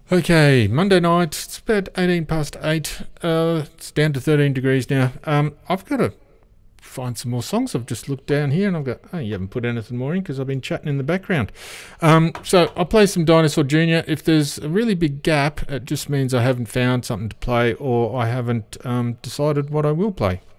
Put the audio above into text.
Okay, Monday night, it's about 18 past 8. It's down to 13 degrees now. I've got to find some more songs. I've just looked down here and I've got, oh, you haven't put anything more in because I've been chatting in the background. So I'll play some Dinosaur Jr. If there's a really big gap, it just means I haven't found something to play or I haven't decided what I will play.